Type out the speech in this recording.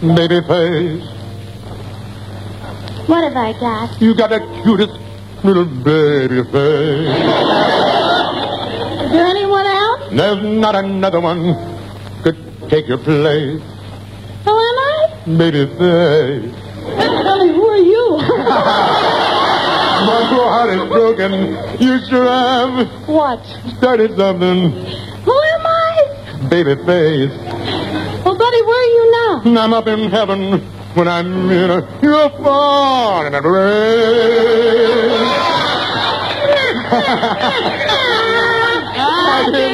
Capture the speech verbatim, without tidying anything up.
baby face. What have I got? You got the cutest little baby face. Is there anyone else? There's not another one could take your place. Who am I? Baby face. Tell me, who are you? My poor heart is broken. You sure have What? started something. Who am I? Baby face. Well, Buddy, where are you now? I'm up in heaven when I'm in a... You're falling in rain.